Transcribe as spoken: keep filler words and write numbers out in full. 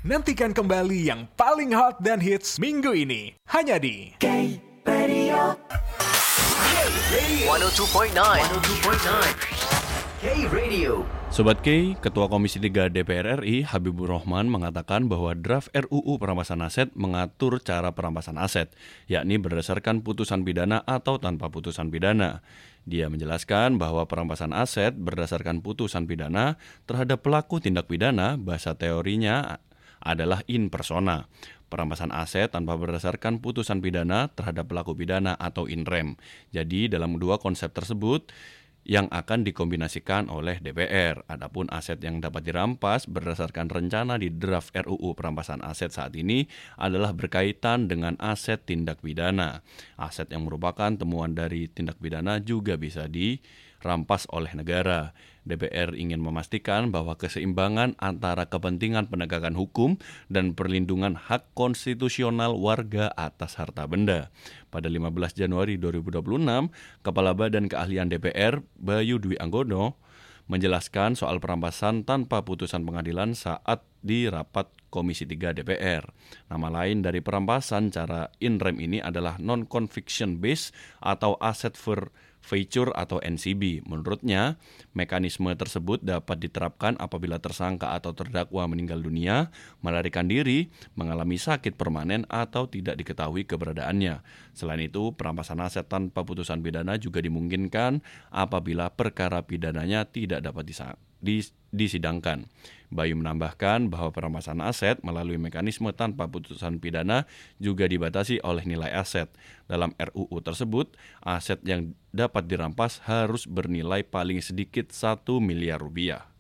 Nantikan kembali yang paling hot dan hits minggu ini. Hanya di K-Radio seratus dua koma sembilan seratus dua koma sembilan K-Radio. Sobat K, Ketua Komisi tiga D P R R I Habibur Rahman mengatakan bahwa draft R U U perampasan aset mengatur cara perampasan aset, yakni berdasarkan putusan pidana atau tanpa putusan pidana. Dia menjelaskan bahwa perampasan aset berdasarkan putusan pidana terhadap pelaku tindak pidana, bahasa teorinya adalah in persona. Perampasan aset tanpa berdasarkan putusan pidana terhadap pelaku pidana atau in rem. Jadi dalam dua konsep tersebut yang akan dikombinasikan oleh D P R. Adapun aset yang dapat dirampas berdasarkan rencana di draft R U U perampasan aset saat ini adalah berkaitan dengan aset tindak pidana. Aset yang merupakan temuan dari tindak pidana juga bisa dirampas oleh negara. D P R ingin memastikan bahwa keseimbangan antara kepentingan penegakan hukum dan perlindungan hak konstitusional warga atas harta benda. Pada lima belas Januari dua ribu dua puluh enam, Kepala Badan Keahlian D P R, Bayu Dwi Anggono, menjelaskan soal perampasan tanpa putusan pengadilan saat di rapat Komisi tiga D P R. Nama lain dari perampasan cara in rem ini adalah non-conviction based atau asset forfeiture atau N C B. Menurutnya, mekanisme tersebut dapat diterapkan apabila tersangka atau terdakwa meninggal dunia, melarikan diri, mengalami sakit permanen, atau tidak diketahui keberadaannya. Selain itu, perampasan aset tanpa putusan pidana juga dimungkinkan apabila perkara pidananya tidak dapat disa- dis- disidangkan. Bayu menambahkan bahwa perampasan aset melalui mekanisme tanpa putusan pidana juga dibatasi oleh nilai aset. Dalam R U U tersebut, aset yang dapat dirampas harus bernilai paling sedikit satu miliar rupiah.